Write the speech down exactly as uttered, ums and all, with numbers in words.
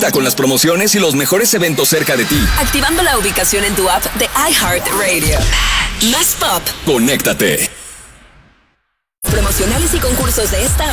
Conecta con las promociones y los mejores eventos cerca de ti. Activando la ubicación en tu app de iHeartRadio. Más pop. Conéctate. Promocionales y concursos de esta